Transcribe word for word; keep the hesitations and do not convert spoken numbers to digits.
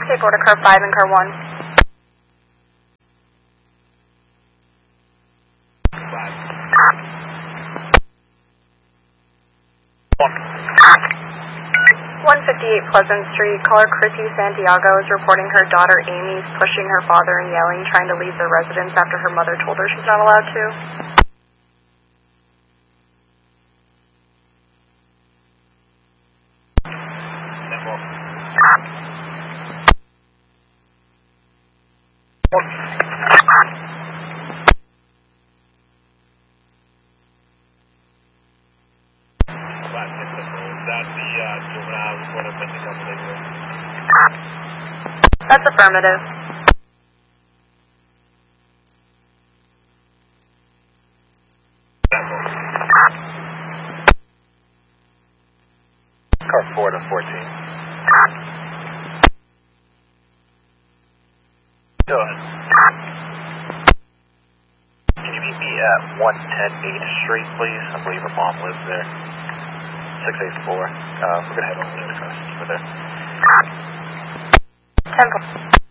Okay, border car five and car one. one fifty-eight Pleasant Street. Caller Chrissy Santiago is reporting her daughter Amy's pushing her father and yelling, trying to leave the residence after her mother told her she's not allowed to. That's affirmative. Car four to fourteen. Go ahead. Can you meet me at one ten eighth Street, please? I believe her mom lives there. six eight four. Uh, we're going to head over there. We're there. Temple.